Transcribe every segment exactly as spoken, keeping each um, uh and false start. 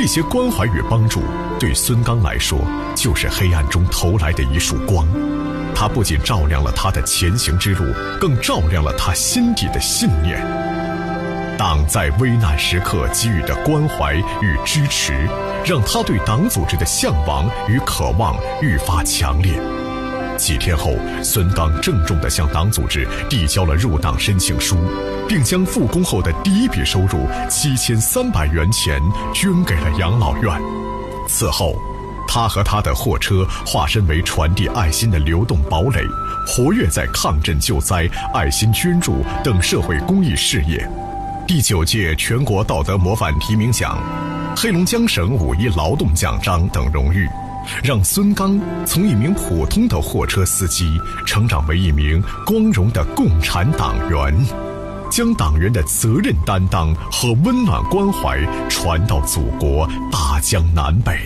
这些关怀与帮助对孙刚来说就是黑暗中投来的一束光，它不仅照亮了他的前行之路，更照亮了他心底的信念。党在危难时刻给予的关怀与支持，让他对党组织的向往与渴望愈发强烈。几天后，孙刚郑重地向党组织递交了入党申请书，并将复工后的第一笔收入七千三百元钱捐给了养老院。此后，他和他的货车化身为传递爱心的流动堡垒，活跃在抗震救灾、爱心捐助等社会公益事业。第九届全国道德模范提名奖、黑龙江省五一劳动奖章等荣誉，让孙刚从一名普通的货车司机成长为一名光荣的共产党员，将党员的责任担当和温暖关怀传到祖国大江南北。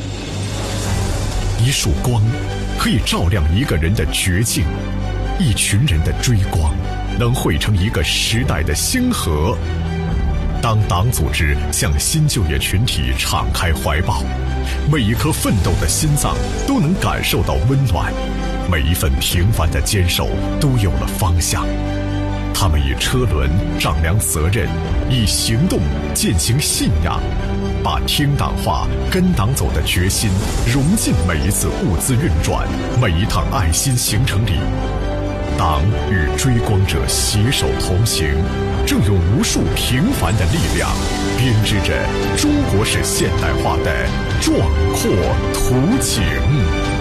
一束光可以照亮一个人的绝境，一群人的追光能汇成一个时代的星河。当党组织向新就业群体敞开怀抱，每一颗奋斗的心脏都能感受到温暖，每一份平凡的坚守都有了方向。他们以车轮丈量责任，以行动践行信仰，把听党话跟党走的决心融进每一次物资运转，每一趟爱心行程里。党与追光者携手同行，正用无数平凡的力量编织着中国式现代化的壮阔图景。